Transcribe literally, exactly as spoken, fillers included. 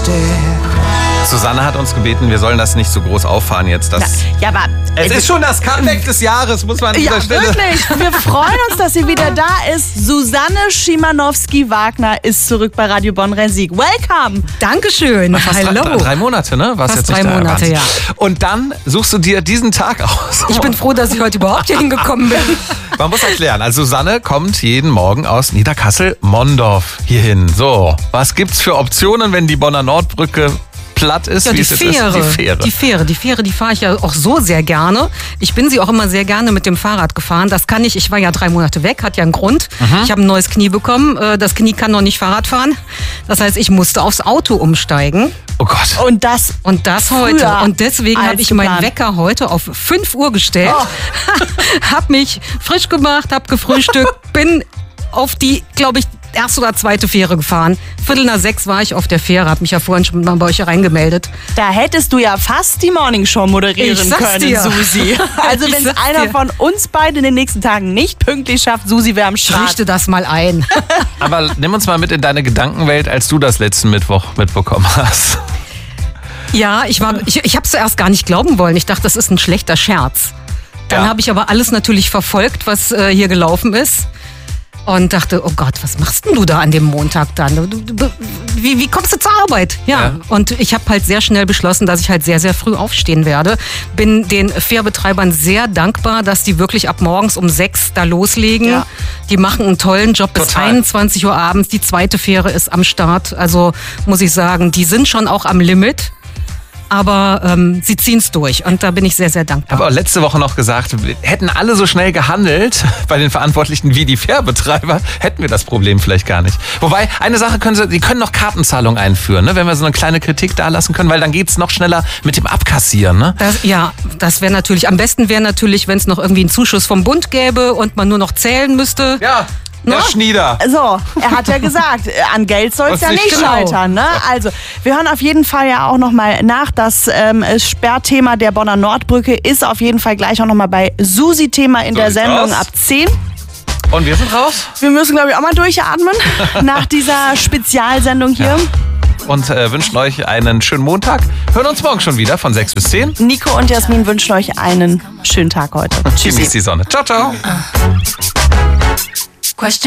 Susanne hat uns gebeten, wir sollen das nicht so groß auffahren jetzt. Das ja, aber es ist schon das Comeback des Jahres, muss man an dieser ja, Stelle. Wirklich. Wir freuen uns, dass sie wieder da ist. Susanne Schimanowski-Wagner ist zurück bei Radio Bonn-Rhein-Sieg. Welcome. Dankeschön. Fast Hallo. Drei, drei Monate, ne? Warst Fast jetzt nicht drei da, Monate, Wahnsinn. ja. Und dann suchst du dir diesen Tag aus. Ich bin froh, dass ich heute überhaupt hier hingekommen bin. Man muss erklären, also Susanne kommt jeden Morgen aus Niederkassel-Mondorf hierhin. So, was gibt's für Optionen, wenn die Bonner Nordbrücke platt ist, Ja, wie die es jetzt Fähre. ist? Die Fähre. Die Fähre, die Fähre, die fahre ich ja auch so sehr gerne. Ich bin sie auch immer sehr gerne mit dem Fahrrad gefahren. Das kann ich, ich war ja drei Monate weg, hat ja einen Grund. Mhm. Ich habe ein neues Knie bekommen. Das Knie kann noch nicht Fahrrad fahren. Das heißt, ich musste aufs Auto umsteigen. Oh Gott. Und das Und das heute. Früher Und deswegen als habe ich meinen geplant. Wecker heute auf fünf Uhr gestellt. Oh. Hab mich frisch gemacht, hab gefrühstückt, bin auf die, glaube ich, erste oder zweite Fähre gefahren. Viertel nach sechs war ich auf der Fähre, hab mich ja vorhin schon mal bei euch reingemeldet. Da hättest du ja fast die Morningshow moderieren Ich sag's können, dir. Susi. Also Ich wenn es sag's einer dir. von uns beiden in den nächsten Tagen nicht pünktlich schafft, Susi wäre am Ich Start. richte das mal ein. Aber nimm uns mal mit in deine Gedankenwelt, als du das letzten Mittwoch mitbekommen hast. Ja, ich war, ich, ich habe es zuerst gar nicht glauben wollen. Ich dachte, das ist ein schlechter Scherz. Dann Ja. habe ich aber alles natürlich verfolgt, was äh, hier gelaufen ist. Und dachte, oh Gott, was machst denn du da an dem Montag dann? Du, du, du, wie, wie kommst du zur Arbeit? Ja. Ja. Und ich habe halt sehr schnell beschlossen, dass ich halt sehr, sehr früh aufstehen werde. Bin den Fährbetreibern sehr dankbar, dass die wirklich ab morgens um sechs da loslegen. Ja. Die machen einen tollen Job bis Total. einundzwanzig Uhr abends. Die zweite Fähre ist am Start. Also muss ich sagen, die sind schon auch am Limit. Aber ähm, sie ziehen es durch und da bin ich sehr, sehr Ich habe dankbar. auch letzte Woche noch gesagt, hätten alle so schnell gehandelt bei den Verantwortlichen wie die Fährbetreiber, hätten wir das Problem vielleicht gar nicht. Wobei, eine Sache können sie, die können noch Kartenzahlung einführen, ne? Wenn wir so eine kleine Kritik da lassen können, weil dann geht's noch schneller mit dem Abkassieren. Ne? Das, ja, das wäre natürlich, am besten wäre natürlich, wenn es noch irgendwie einen Zuschuss vom Bund gäbe und man nur noch zählen müsste. Ja, Herr Na? Schnieder. So, er hat ja gesagt, an Geld soll es Was ja nicht nicht genau. scheitern. Ne? Also, wir hören auf jeden Fall ja auch nochmal nach. Das ähm, Sperrthema der Bonner Nordbrücke ist auf jeden Fall gleich auch nochmal bei Susi Thema in So der sieht's Sendung aus. ab zehn. Und wir sind raus. Wir müssen, glaube ich, auch mal durchatmen nach dieser Spezialsendung hier. Und äh, wünschen euch einen schönen Montag. Hören uns morgen schon wieder von sechs bis zehn. Nico und Jasmin wünschen euch einen schönen Tag heute. Tschüssi. Genießt die Sonne. Ciao, ciao. Question